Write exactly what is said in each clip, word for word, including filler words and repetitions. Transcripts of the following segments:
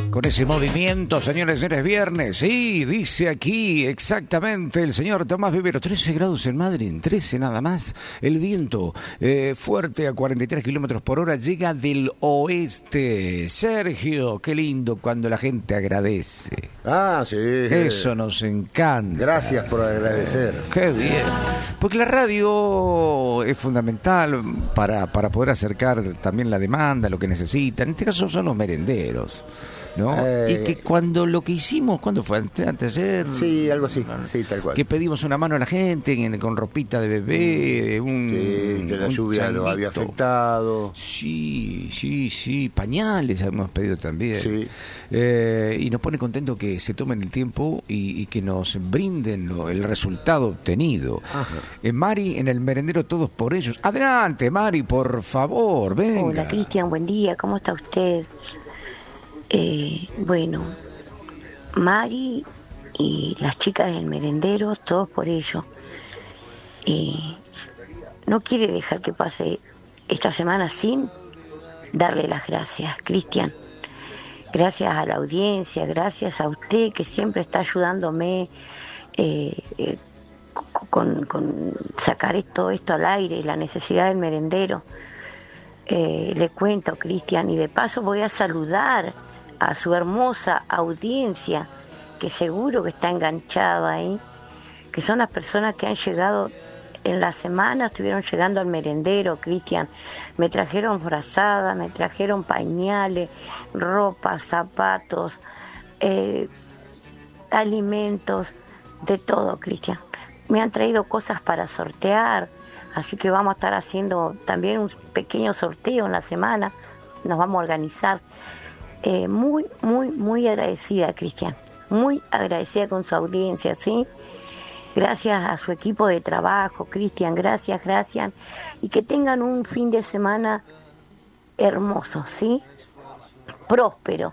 Con ese movimiento, señores, es viernes. Sí, dice aquí exactamente el señor Tomás Vivero. trece grados en Madrid, trece nada más. El viento eh, fuerte a cuarenta y tres kilómetros por hora llega del oeste. Sergio, qué lindo cuando la gente agradece. Ah, sí. Eso nos encanta. Gracias por agradecer. Qué bien. Porque la radio es fundamental para, para poder acercar también la demanda, lo que necesitan. En este caso son los merenderos, ¿no? Eh, y que cuando lo que hicimos, ¿cuándo fue? Antes de ayer. Sí, algo así, sí, tal cual. Que pedimos una mano a la gente en, con ropita de bebé, un, sí, que la lluvia changuito. Lo había afectado. Sí, sí, sí, pañales hemos pedido también. Sí. Eh, y nos pone contento que se tomen el tiempo y, y que nos brinden lo, el resultado obtenido. Eh, Mari, en el merendero Todos por Ellos. Adelante, Mari, por favor, venga. Hola, Cristian, buen día, ¿cómo está usted? Eh, bueno, Mari y las chicas del merendero, todos por ello. Eh, no quiere dejar que pase esta semana sin darle las gracias, Cristian. Gracias a la audiencia, gracias a usted que siempre está ayudándome eh, eh, con, con sacar todo esto al aire, la necesidad del merendero. Eh, le cuento, Cristian, y de paso voy a saludar a su hermosa audiencia, que seguro que está enganchada ahí, que son las personas que han llegado en la semana, estuvieron llegando al merendero, Cristian. Me trajeron frazadas, me trajeron pañales, ropa, zapatos, eh, alimentos, de todo, Cristian. Me han traído cosas para sortear, así que vamos a estar haciendo también un pequeño sorteo en la semana, nos vamos a organizar. Eh, muy, muy, muy agradecida, Cristian, muy agradecida con su audiencia, ¿sí? Gracias a su equipo de trabajo, Cristian, gracias, gracias, y que tengan un fin de semana hermoso, ¿sí? Próspero.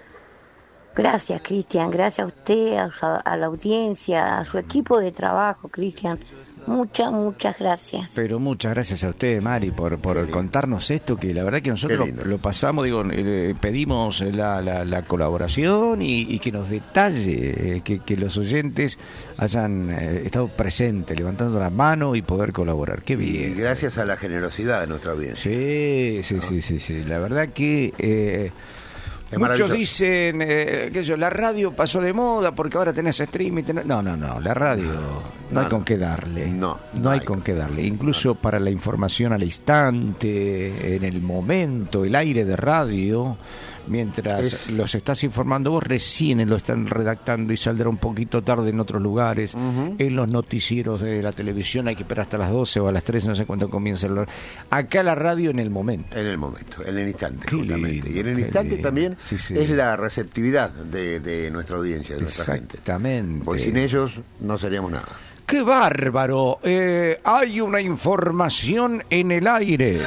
Gracias, Cristian, gracias a usted, a, su, a la audiencia, a su equipo de trabajo, Cristian. Muchas, muchas gracias. Pero muchas gracias a usted, Mari, por, por contarnos esto, que la verdad que nosotros lo, lo pasamos, digo, eh, pedimos la, la, la colaboración y, y que nos detalle, eh, que, que los oyentes hayan eh, estado presentes, levantando la mano y poder colaborar. Qué bien. Y gracias a la generosidad de nuestra audiencia. Sí, sí, ¿no? sí, sí, sí. La verdad que... Eh, muchos dicen eh, que yo, la radio pasó de moda porque ahora tenés streaming. Tenés... No, no, no, la radio no, no hay no, con qué darle. No, no, no hay con qué darle. Incluso no. Para la información al instante, en el momento, el aire de radio, mientras es... los estás informando vos, recién lo están redactando y saldrá un poquito tarde en otros lugares. Uh-huh. En los noticieros de la televisión hay que esperar hasta las doce o a las trece, no sé cuándo comienza el... Acá la radio en el momento. En el momento, en el instante, justamente. Y en el instante lindo. También sí, sí. Es la receptividad de, de nuestra audiencia, de nuestra gente. Exactamente. Porque sin ellos no seríamos nada. ¡Qué bárbaro! Eh, hay una información en el aire.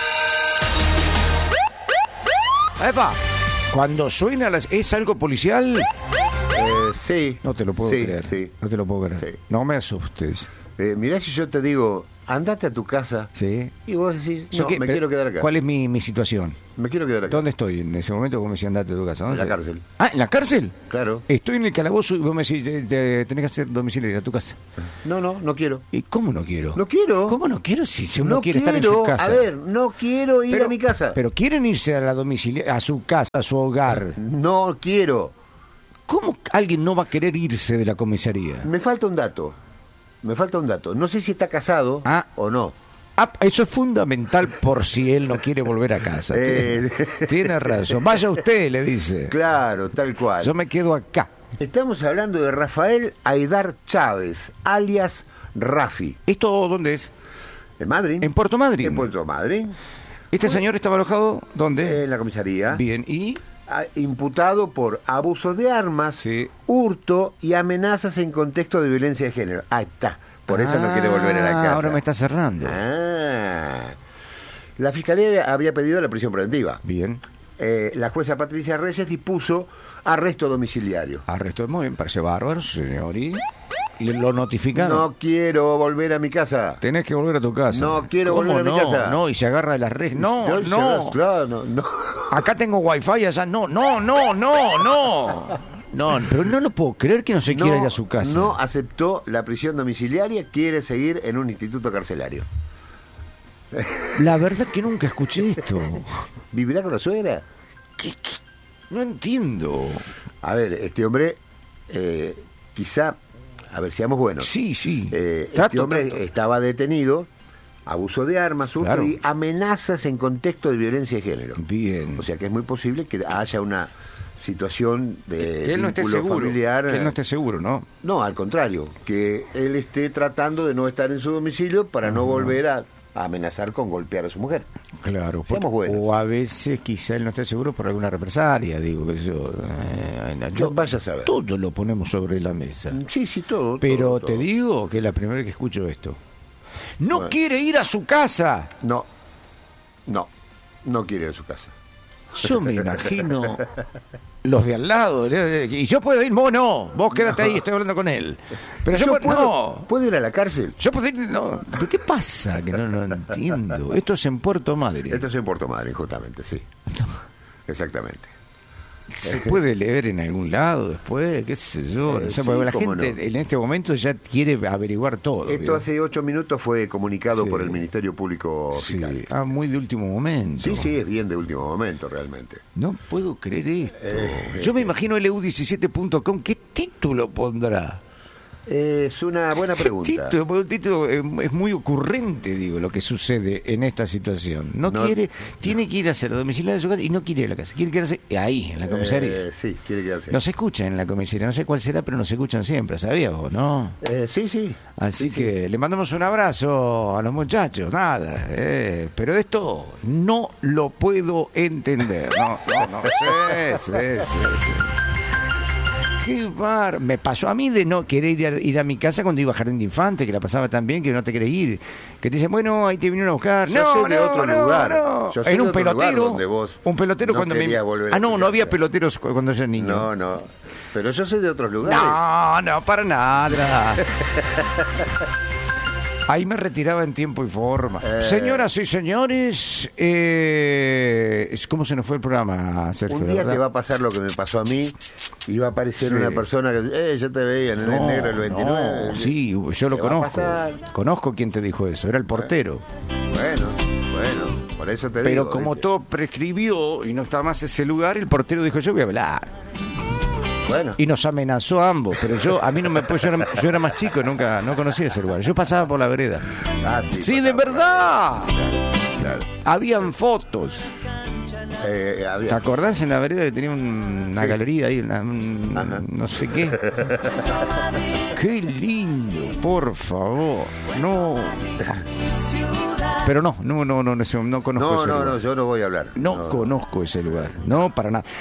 ¡Epa! Cuando suena las... ¿Es algo policial? Eh, sí. No te lo puedo sí, creer. Sí. No te lo puedo creer. Sí. No me asustes. Eh, mirá si yo te digo, andate a tu casa. Sí. Y vos decís, no, me quiero quedar acá. ¿Cuál es mi, mi situación? Me quiero quedar acá. ¿Dónde estoy en ese momento? Vos me decís, andate a tu casa. En la estoy? cárcel. Ah, ¿en la cárcel? Claro. Estoy en el calabozo y vos me decís, te, te, tenés que hacer domicilio a tu casa. No, no, no quiero. ¿Y cómo no quiero? No quiero. ¿Cómo no quiero si, si uno no quiere quiero, estar en su casa? A ver, no quiero ir pero, a mi casa. Pero quieren irse a la domicilia, a su casa, a su hogar. No quiero. ¿Cómo alguien no va a querer irse de la comisaría? Me falta un dato. Me falta un dato. No sé si está casado ah. o no. Ah, eso es fundamental por si él no quiere volver a casa. Eh... Tiene, tiene razón. Vaya usted, le dice. Claro, tal cual. Yo me quedo acá. Estamos hablando de Rafael Aidar Chávez, alias Rafi. ¿Esto dónde es? En Madrid. ¿En Puerto Madryn? En Puerto Madryn. ¿Este bueno, señor estaba alojado dónde? En la comisaría. Bien, ¿y...? Imputado por abuso de armas, sí. hurto y amenazas en contexto de violencia de género. Ahí está. Por eso ah, no quiere volver a la casa. Ahora me está cerrando. Ah. La Fiscalía había pedido la prisión preventiva. Bien. Eh, la jueza Patricia Reyes dispuso arresto domiciliario. Arresto, muy bien, parece bárbaro, señor. ¿Y lo notificaron? No quiero volver a mi casa. Tenés que volver a tu casa. No quiero volver a no? mi casa. No, y se agarra de las redes. No, Yo, no. Se, claro, no, no. Acá tengo wifi, allá no, no, no, no, no. No, pero no lo puedo creer que no se quiera no, ir a su casa. No aceptó la prisión domiciliaria, quiere seguir en un instituto carcelario. La verdad que nunca escuché esto. ¿Vivirá con la suegra? ¿Qué, qué? No entiendo. A ver, este hombre, eh, quizá, a ver, seamos buenos. Sí, sí. Eh, trato, este hombre trato. estaba detenido, abuso de armas, hurto Claro. y amenazas en contexto de violencia de género. Bien. O sea que es muy posible que haya una situación de que él no esté vínculo seguro. familiar. Que él no esté seguro, ¿no? No, al contrario, que él esté tratando de no estar en su domicilio para no volver a, a amenazar con golpear a su mujer. Claro. Seamos buenos. O a veces quizá él no esté seguro por alguna represalia, digo que yo, eh, yo Vaya a saber. todo lo ponemos sobre la mesa. Sí, sí, todo. Pero todo, te todo. digo que es la primera vez que escucho esto. No Bueno. quiere ir a su casa. No, no, no quiere ir a su casa. Yo me imagino los de al lado. Y yo puedo ir, vos no. Vos quédate No. ahí, estoy hablando con él. Pero yo, Yo puedo, puedo, no. ¿Puedo ir a la cárcel? Yo puedo ir, no. ¿Pero qué pasa? Que no, no entiendo. Esto es en Puerto Madryn. Esto es en Puerto Madryn, justamente, sí. Exactamente. ¿Se puede leer en algún lado después? ¿Qué sé yo? Eh, O sea, sí, porque la cómo gente no. en este momento ya quiere averiguar todo. Esto ¿vio? hace ocho minutos fue comunicado Sí. por el Ministerio Público Sí. Fiscal. Ah, muy de último momento. Sí, sí, es bien de último momento, realmente. No puedo creer esto. Eh, Yo me imagino L U diecisiete punto com. ¿Qué título pondrá? Es una buena ¿Qué pregunta. título? Porque el título eh, es muy ocurrente, digo, lo que sucede en esta situación. No, No. quiere, tiene que ir a hacer domiciliario de su casa y no quiere ir a la casa. Quiere quedarse ahí, en la comisaría. Eh, sí, quiere quedarse. No se escucha en la comisaría, no sé cuál será, pero nos escuchan siempre, ¿sabías vos, no? Eh, sí, sí. Así Sí, que le mandamos un abrazo a los muchachos, nada, eh, pero esto no lo puedo entender. No, no, no, sí, sí, sí, sí. Qué bar, me pasó a mí de no querer ir a, ir a mi casa cuando iba a Jardín de Infante, que la pasaba tan bien que no te querés ir, que te dicen, bueno, ahí te vinieron a buscar. Yo no, sé de no, otro no, lugar. no. Yo sé En de un otro lugar pelotero, donde vos un pelotero no cuando me querías volver a Ah, no, tu no había casa. peloteros cu- cuando yo era niño. No, no. Pero yo sé de otros lugares. No, no, para nada. Ahí me retiraba en tiempo y forma. Eh. Señoras y señores, eh, ¿cómo se nos fue el programa, Sergio? Un la día verdad? te va a pasar lo que me pasó a mí y va a aparecer Sí. una persona que, eh, yo te veía en el No, negro el veintinueve. no, sí, yo lo ¿Qué va a conozco. pasar? Conozco quién te dijo eso, era el portero. Bueno, bueno, por eso te digo. Pero como ¿viste? todo prescribió y no está más ese lugar, el portero dijo, yo voy a hablar. Bueno, Y nos amenazó a ambos, pero yo, a mí no me puedo, yo era, yo era más chico, nunca, no conocía ese lugar. Yo pasaba por la vereda. ah, sí, Sí, pasaba de por verdad. ahí. Claro. Habían fotos. Eh, había- ¿Te acordás en la vereda que tenía un- una Sí. galería ahí? Una- un- Ajá. no sé qué. Qué lindo, por favor. No. Pero no, no, no, no, no, no conozco No, ese no, lugar. no, yo no voy a hablar. No, conozco ese lugar, no, para nada.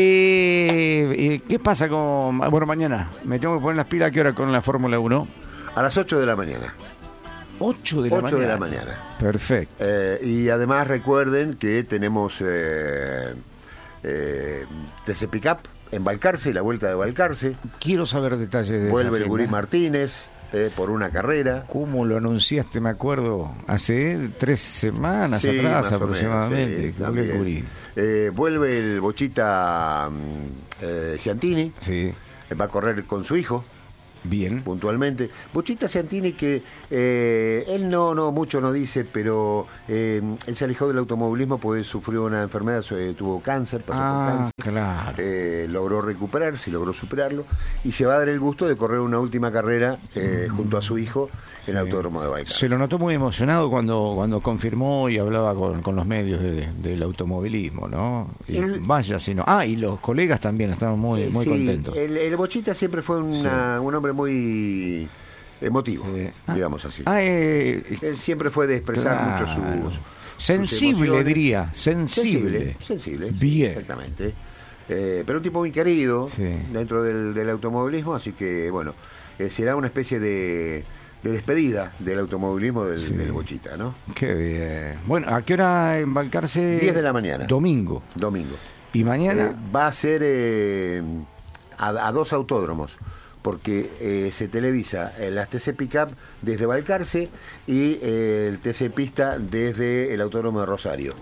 Eh, eh, ¿Qué pasa con...? Bueno, mañana me tengo que poner las pilas. ¿A qué hora con la Fórmula uno? A las ocho de la mañana. ocho de la ocho mañana. de la mañana. Perfecto. Eh, y además recuerden que tenemos eh, eh, T C Pickup en Balcarce, la vuelta de Balcarce. Quiero saber detalles de esa Vuelve el agenda. Gurí Martínez eh, por una carrera. ¿Cómo lo anunciaste? Me acuerdo, hace tres semanas Sí, atrás más o aproximadamente. menos, sí, que volvió el también. Gurí. Eh, vuelve el Bochita mm, eh, Ciantini, Sí, eh, va a correr con su hijo. bien. Puntualmente. Bochita Ciantini que eh, él no no mucho no dice, pero eh, él se alejó del automovilismo porque sufrió una enfermedad, eh, tuvo cáncer, pasó Ah, por cáncer. claro. Eh, logró recuperarse, logró superarlo y se va a dar el gusto de correr una última carrera eh, junto a su hijo en el Autódromo de Balcarce. Se lo notó muy emocionado cuando cuando confirmó y hablaba con, con los medios de- del automovilismo, ¿no? Y El- vaya si no. Ah, y los colegas también estaban muy, muy Sí, contentos. El, el Bochita siempre fue una- un hombre muy emotivo, Sí. Ah. digamos así. Ah, eh, Él siempre fue de expresar claro. mucho sus, sus sensible, emociones. diría. Sensible. Sensible, sensible, Bien. exactamente. Eh, pero un tipo muy querido Sí. dentro del, del automovilismo, así que bueno, eh, será una especie de, de despedida del automovilismo del, Sí. del Bochita, ¿no? Qué bien. Bueno, ¿a qué hora embarcarse? diez de la mañana. Domingo. Domingo. Y mañana. Eh, va a ser eh, a, a dos autódromos, porque eh, se televisa eh, las T C Pickup desde Balcarce y eh, el T C Pista desde el Autódromo de Rosario.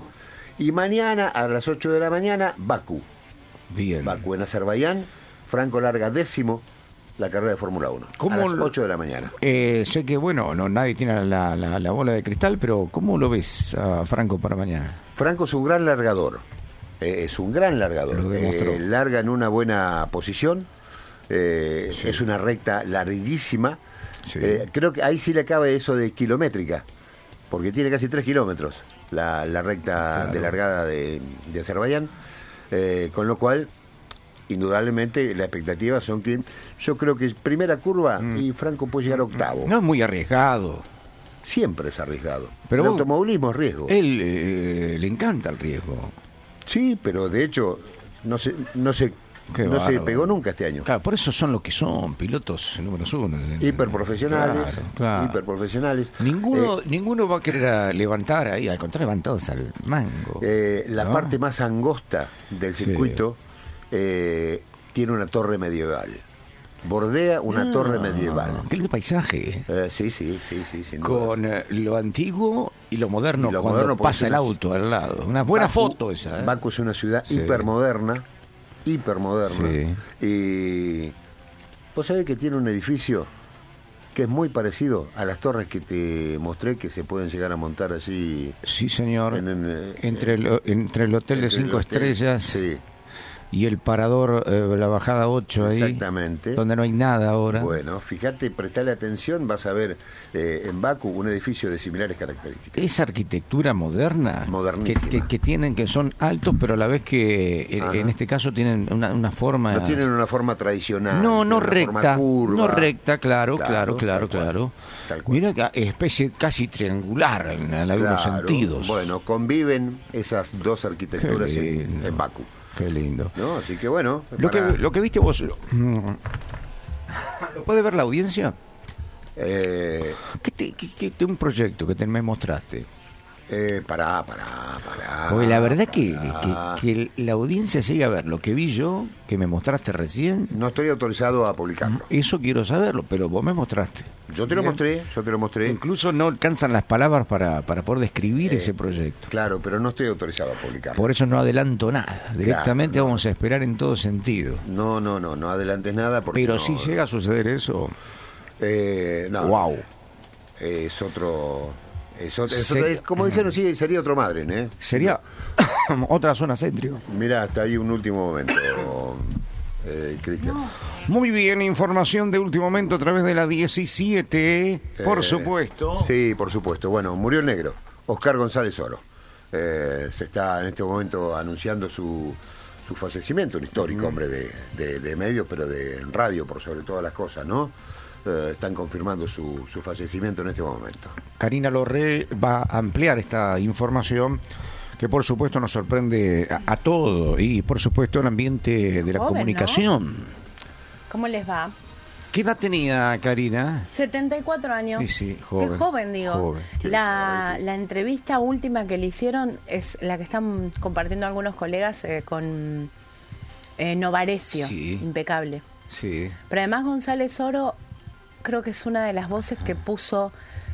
Y mañana a las ocho de la mañana, Bakú. Bien. Bakú en Azerbaiyán. Franco larga décimo la carrera de Fórmula uno. A las ocho de la mañana. Eh, sé que, bueno, no nadie tiene la, la, la bola de cristal, pero ¿cómo lo ves a Franco para mañana? Franco es un gran largador. Eh, es un gran largador. Lo demostró. Eh, larga en una buena posición. Eh, sí. Es una recta larguísima. Sí. Eh, creo que ahí sí le cabe eso de kilométrica, porque tiene casi tres kilómetros la, la recta claro. de largada de, de Azerbaiyán. Eh, con lo cual, indudablemente, las expectativas son que yo creo que primera curva mm. y Franco puede llegar a octavo. No es muy arriesgado. Siempre es arriesgado. Pero el vos, automovilismo es riesgo. Él eh, le encanta el riesgo. Sí, pero de hecho no se no se no se pegó nunca este año. Claro, por eso son lo que son, pilotos número uno. Hiperprofesionales, claro, claro. hiperprofesionales. Ninguno, eh, ninguno va a querer levantar ahí, al contrario, van todos al mango. Eh, la ¿no? parte más angosta del circuito sí. eh, tiene una torre medieval. Bordea una no, torre medieval. Qué lindo paisaje. Eh, sí, sí, sí, sí. Sin Con eh, lo antiguo y lo moderno y lo cuando moderno pasa el auto al lado. Una buena Bakú, foto esa. ¿eh? Bakú es una ciudad sí. hipermoderna, hipermoderna. Sí. Y vos sabés que tiene un edificio que es muy parecido a las torres que te mostré que se pueden llegar a montar así. Sí, señor. En, en, entre, el, entre el hotel entre de cinco hotel, estrellas. Sí. Y el parador, eh, la bajada ocho ahí. Exactamente. Donde no hay nada ahora. Bueno, fíjate, prestale atención, vas a ver eh, en Bakú un edificio de similares características. Esa arquitectura moderna. Modernísima. Que, que, que tienen, que son altos, pero a la vez que en, en este caso tienen una, una forma. No tienen una forma tradicional. No, no recta. Curva. No recta, claro, claro, claro, claro. claro. Mira que especie casi triangular en, en algunos claro. sentidos. Bueno, conviven esas dos arquitecturas en, en Bakú. Qué lindo. No, así que bueno. Lo, para... que, lo que viste vos, ¿lo, ¿lo puede ver la audiencia? Eh... ¿Qué te, qué, qué, un proyecto que te me mostraste? Eh, pará, pará, pará. Porque la verdad que, que, que la audiencia llegue a ver lo que vi yo, que me mostraste recién. No estoy autorizado a publicarlo. Eso quiero saberlo, pero vos me mostraste. Yo te lo Bien. mostré, yo te lo mostré. Incluso no alcanzan las palabras para, para poder describir eh, ese proyecto. Claro, pero no estoy autorizado a publicarlo. Por eso no adelanto nada. Directamente claro, no. vamos a esperar en todo sentido. No, no, no, no adelantes nada. Porque pero no, si llega a suceder eso. Eh, no. Wow. Es otro. Es otro, es otro es, como dijeron, sí, sería otro madre, ¿eh? Sería otra zona céntrica. Mirá, hasta ahí un último momento, eh, Cristian. No. Muy bien, información de último momento a través de la diecisiete, por eh, supuesto. Sí, por supuesto. Bueno, murió el negro, Oscar González Oro. Eh, se está en este momento anunciando su, su fallecimiento, un histórico mm. hombre de, de, de medios, pero de radio por sobre todas las cosas, ¿no? Eh, están confirmando su, su fallecimiento en este momento. Karina Lorré va a ampliar esta información que por supuesto nos sorprende a, a todo y por supuesto el ambiente de la Joven, comunicación. ¿No? ¿Cómo les va? ¿Qué edad tenía Karina? setenta y cuatro años. Sí, sí, joven. Qué joven, digo. Joven. La, la entrevista última que le hicieron es la que están compartiendo algunos colegas eh, con eh, Novarecio. Sí. Impecable. Sí. Pero además González Oro creo que es una de las voces que puso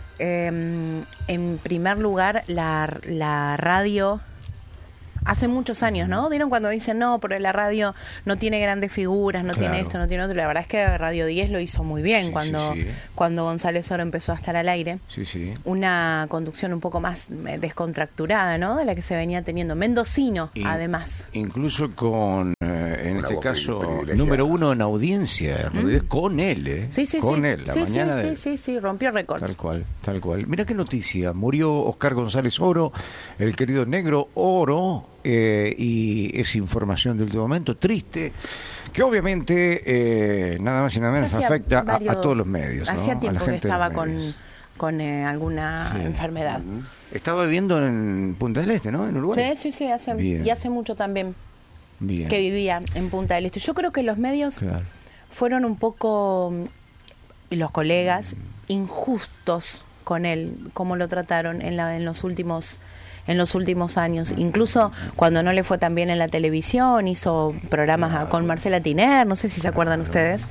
eh, en primer lugar la, la radio hace muchos años, ¿no? ¿Vieron cuando dicen, no, pero la radio no tiene grandes figuras, no claro. tiene esto, no tiene otro? La verdad es que Radio diez lo hizo muy bien sí, cuando, sí, sí. cuando González Oro empezó a estar al aire. Sí, sí. Una conducción un poco más descontracturada, ¿no? De la que se venía teniendo. Mendocino, In, además. Incluso con, eh, en Una este caso, número uno en audiencia, ¿Mm? con él, ¿eh? Sí, sí, con sí. él, la sí, mañana sí, de... sí, sí, sí, rompió récords. Tal cual, tal cual. Mira qué noticia. Murió Oscar González Oro, el querido negro Oro. Eh, y es información de último momento, triste, que obviamente eh, nada más y nada menos afecta varios, a, a todos los medios. Hacía ¿no? tiempo a la gente que estaba con, con eh, alguna sí. enfermedad. Uh-huh. Estaba viviendo en Punta del Este, ¿no? En Uruguay. Sí, sí, sí, hace, y hace mucho también Bien. que vivía en Punta del Este. Yo creo que los medios claro. fueron un poco, los colegas, mm. injustos con él, como lo trataron en, la, en los últimos en los últimos años, incluso cuando no le fue tan bien en la televisión, hizo programas claro. con Marcela Tiner, no sé si se acuerdan claro. ustedes,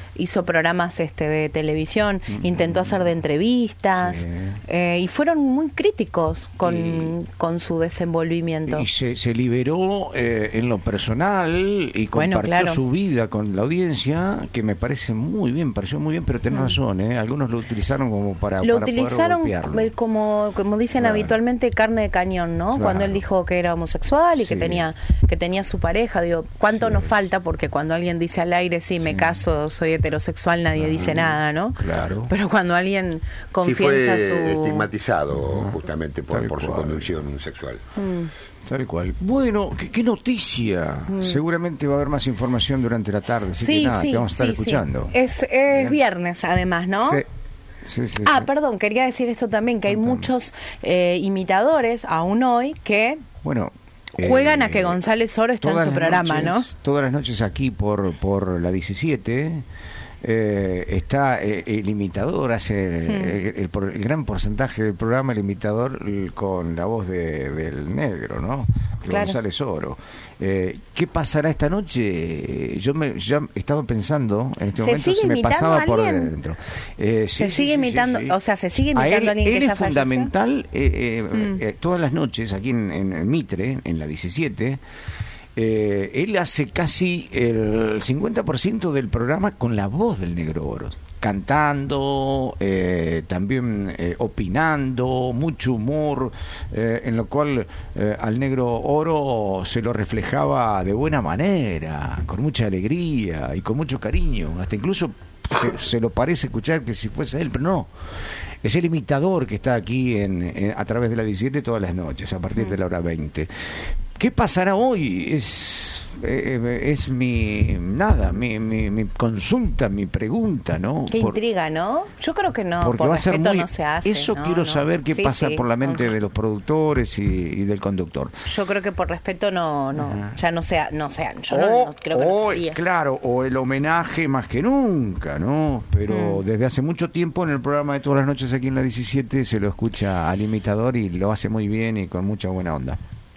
hizo programas este de televisión, mm-hmm. intentó hacer de entrevistas, sí. eh, y fueron muy críticos con, y, con su desenvolvimiento. Y se, se liberó eh, en lo personal y compartió bueno, claro. su vida con la audiencia, que me parece muy bien, pareció muy bien, pero tenés mm. razón, ¿eh? Algunos lo utilizaron como para Lo para utilizaron como, como dicen claro. habitualmente, carne de cañón, ¿no? Claro. Cuando él dijo que era homosexual y sí. que tenía que tenía su pareja, digo, ¿cuánto sí. nos falta? Porque cuando alguien dice al aire, sí, me sí. caso, soy heterosexual, nadie ah, dice nada, ¿no? Claro. Pero cuando alguien confiesa sí fue su... estigmatizado justamente por, por su condición sexual. Mm. Tal cual. Bueno, qué, qué noticia. Mm. Seguramente va a haber más información durante la tarde, así sí, que nada, sí, te vamos a estar sí, escuchando. Sí. Es, es viernes, además, ¿no? Sí. Sí, sí, ah, sí. perdón, quería decir esto también, que hay muchos eh, imitadores, aún hoy, que bueno, juegan eh, a que González Oro está en su programa, noches, ¿no? Todas las noches aquí por, por la diecisiete... Eh, está eh, el imitador, hace hmm. el, el, el, el gran porcentaje del programa, el imitador el, con la voz de, del negro, ¿no? De claro. González Oro. Eh, ¿Qué pasará esta noche? Yo me ya estaba pensando en este ¿Se momento, se me pasaba por dentro. Eh, sí, se sí, sigue sí, imitando, sí, sí. o sea, se sigue imitando a, él, a alguien él que ya es fundamental eh, eh, mm. eh, todas las noches aquí en, en Mitre, en la diecisiete. Eh, él hace casi el cincuenta por ciento del programa con la voz del Negro Oro, cantando, eh, también eh, opinando, mucho humor, eh, en lo cual eh, al Negro Oro se lo reflejaba de buena manera, con mucha alegría y con mucho cariño, hasta incluso se, se lo parece escuchar que si fuese él, pero no. Es el imitador que está aquí en, en, a través de la diecisiete todas las noches, a partir de la hora veinte. ¿Qué pasará hoy? Es eh, es mi nada, mi, mi, mi consulta, mi pregunta, ¿no? Qué por, intriga, ¿no? Yo creo que no, por respeto muy, no se hace. Eso no, quiero no. saber qué sí, pasa sí. por la mente uh-huh. de los productores y, y del conductor. Yo creo que por respeto no, no, uh-huh. ya no sea, no sea, yo o, no, no creo que o, no sería. Claro, o el homenaje más que nunca, ¿no? Pero mm. desde hace mucho tiempo en el programa de todas las noches aquí en la diecisiete se lo escucha al imitador y lo hace muy bien y con mucha buena onda.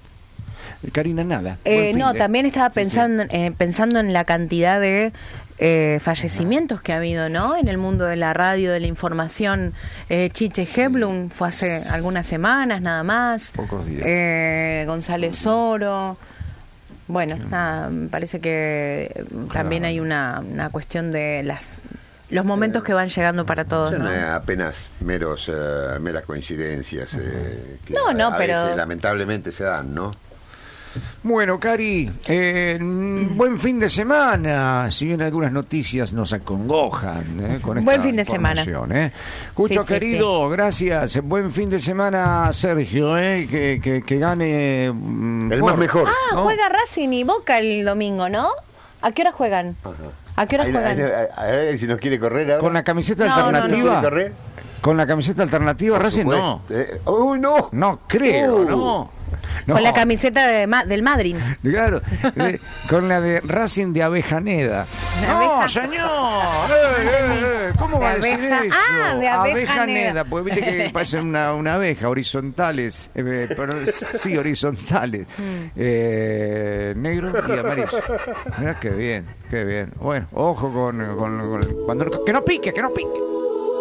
Karina, nada. Eh, no, de... también estaba pensando, sí, sí. Eh, pensando en la cantidad de eh, fallecimientos que ha habido, ¿no? En el mundo de la radio, de la información. Eh, Chiche sí. Heblum fue hace sí. algunas semanas, nada más. Pocos días. Eh, González Oro. Bueno, sí. nada, me parece que claro. también hay una, una cuestión de las los momentos eh, que van llegando para todos, son ¿no? apenas meros uh, meras coincidencias eh, que no, no, a, a pero veces, lamentablemente se dan, ¿no? Bueno, Cari, eh, buen fin de semana. Si bien algunas noticias nos acongojan eh, con esta buen fin de semana. Eh. Escucho, sí, querido, sí, sí. gracias. Buen fin de semana, Sergio, eh, que, que, que gane mm, el más mejor. Ah, ¿no? Juega Racing y Boca el domingo, ¿no? ¿A qué hora juegan? Ajá. ¿A qué hora ahí, juegan? Ahí, ahí, ahí, si nos quiere correr ahora. Con la camiseta no, alternativa. No, no. ¿Correr? Con la camiseta alternativa, Por Racing supuesto. no. Eh, ¡Uy, no! No creo, uh. no. No. Con la camiseta de ma- del Madrid. Claro, eh, con la de Racing de Avellaneda. No, abeja. señor. Eh, eh, eh. ¿Cómo de va abeja? a decir eso? Ah, de Avellaneda, porque viste que parecen una, una abeja, horizontales, eh, pero sí, horizontales. Mm. Eh, negro y amarillo. Mirá qué bien, qué bien. Bueno, ojo con, con, con cuando que no pique, que no pique.